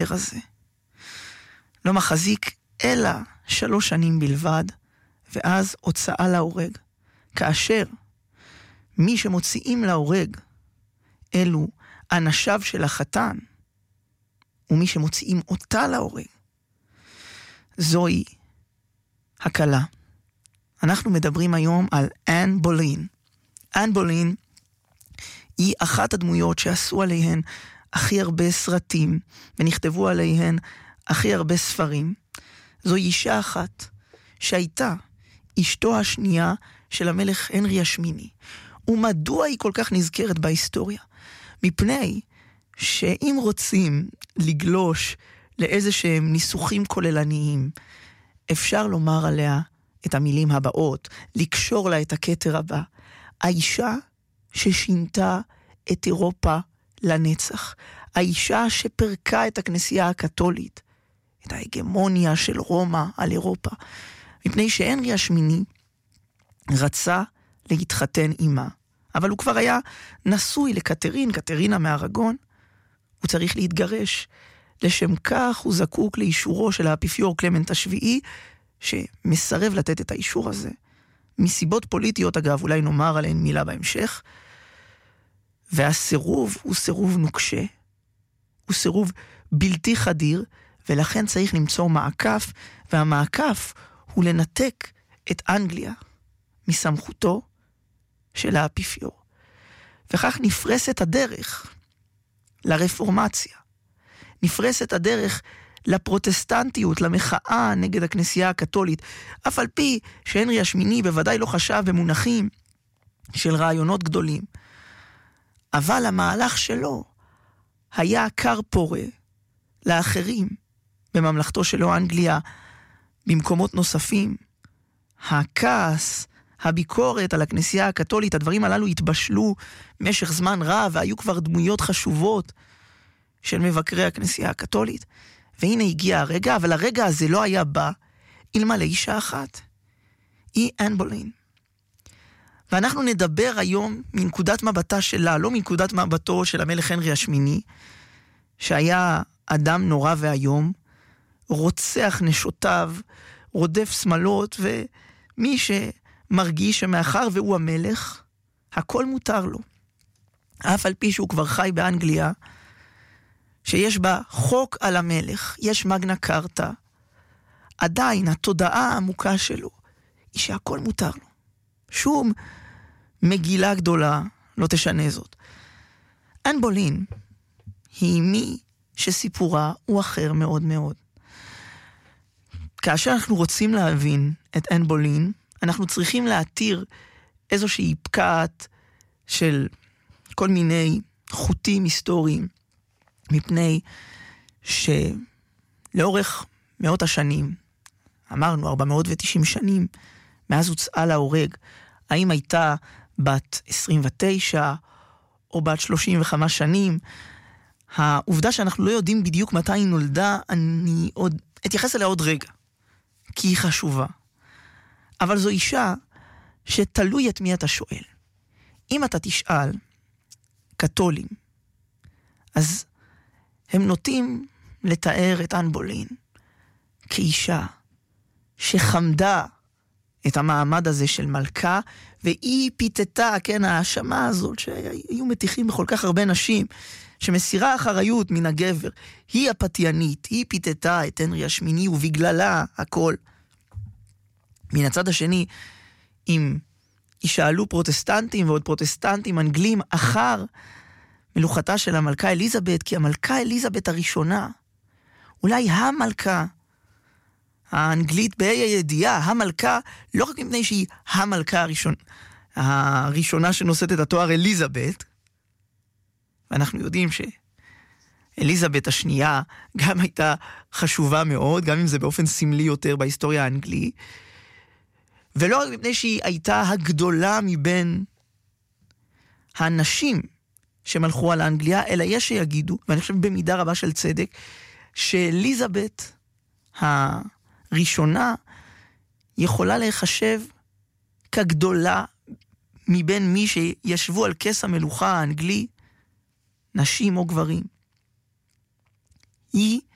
הספר הזה. לא מחזיק אלא 3 שנים בלבד, ואז הוצאה להורג. כאשר מי שמוציאים להורג אלו אנשיו של החתן, ומי שמוציאים אותה להורג, זוהי הקלה. אנחנו מדברים היום על אן בולין. אן בולין היא אחת הדמויות שעשו עליהן הכי הרבה סרטים, ונכתבו עליהן הכי הרבה ספרים. זו אישה אחת שהייתה אשתו השנייה של המלך הנרי השמיני. ומדוע היא כל כך נזכרת בהיסטוריה? מפני שאם רוצים לגלוש לאיזה שהם ניסוחים כוללניים, אפשר לומר עליה את המילים הבאות, לקשור לה את הכתר הבא. האישה ששינתה את אירופה לנצח. האישה שפרקה את הכנסייה הקתולית, את ההגמוניה של רומא על אירופה. מפני שהנרי השמיני רצה להתחתן עימה, אבל הוא כבר היה נשוי קטרינה מארגון. הוא צריך להתגרש. לשם כך הוא זקוק לאישורו של האפיפיור קלמנט השביעי, שמסרב לתת את האישור הזה. מסיבות פוליטיות, אגב, אולי נאמר עליהן מילה בהמשך. והסירוב הוא סירוב נוקשה, הוא סירוב בלתי חדיר, ולכן צריך למצוא מעקף, והמעקף הוא לנתק את אנגליה מסמכותו של האפיפיור. וכך נפרסת הדרך לרפורמציה, נפרסת הדרך לפרוטסטנטיות, למחאה נגד הכנסייה הקתולית, אף על פי שהנרי השמיני בוודאי לא חשב במונחים של רעיונות גדולים. אבל המהלך שלו היה קר פורה לאחרים בממלכתו שלו אנגליה במקומות נוספים. הכעס, הביקורת על הכנסייה הקתולית, הדברים הללו התבשלו במשך זמן רב, והיו כבר דמויות חשובות של מבקרי הכנסייה הקתולית. והנה הגיע הרגע, אבל הרגע הזה לא היה בא אלמלא אישה אחת. היא אן בולין. ואנחנו נדבר היום מנקודת מבטה שלה, לא מנקודת מבטו של המלך הנרי השמיני, שהיה אדם נורא והיום, רוצח נשותיו, רודף שמלות, ומי שמרגיש שמאחר והוא המלך, הכל מותר לו. אף על פי שהוא כבר חי באנגליה, שיש בה חוק על המלך, יש מגנה קרטה, עדיין התודעה העמוקה שלו היא שהכל מותר לו. שום מגילה גדולה לא תשנה זאת. אן בולין היא מי שסיפורה הוא אחר מאוד מאוד. כאשר אנחנו רוצים להבין את אן בולין, אנחנו צריכים להתיר איזושהי פקעת של כל מיני חוטים היסטוריים, מפני שלאורך מאות השנים, אמרנו 490 שנים, מאז הוצאה להורג, האם הייתה בת 29 או בת 35 שנים, העובדה שאנחנו לא יודעים בדיוק מתי היא נולדה, אני עוד אתייחס אליה עוד רגע, כי היא חשובה. אבל זו אישה שתלוי את מי אתה שואל. אם אתה תשאל קתולים, אז הם נוטים לתאר את אן בולין כאישה שחמדה את המעמד הזה של מלכה, והיא פיתתה, כן, האשמה הזאת שהיו מתיחים בכל כך הרבה נשים, שמסירה אחריות מן הגבר, היא הפתיינית, היא פיתתה את הנרי השמיני, ובגללה הכל. מן הצד השני, אם ישאלו פרוטסטנטים ועוד פרוטסטנטים אנגלים אחר מלוכתה של המלכה אליזבת, כי המלכה אליזבת הראשונה, אולי המלכה האנגלית בה"א הידיעה, המלכה, לא רק מפני שהיא המלכה הראשונה שנושאת את התואר אליזבת, ואנחנו יודעים שאליזבת השנייה גם הייתה חשובה מאוד, גם אם זה באופן סמלי יותר בהיסטוריה האנגלית, ולא רק מפני שהיא הייתה הגדולה מבין האנשים שמלכו על האנגליה, אלא יש שיגידו, ואני חושב במידה רבה של צדק, שאליזבת הראשונה יכולה להיחשב כגדולה מבין מי שישבו על כס המלוכה האנגלי, נשים או גברים. היא